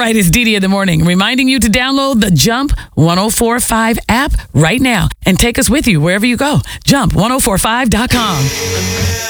right, it's Dee Dee in the morning, reminding you to download the Jump 1045 app right now and take us with you wherever you go. Jump1045.com.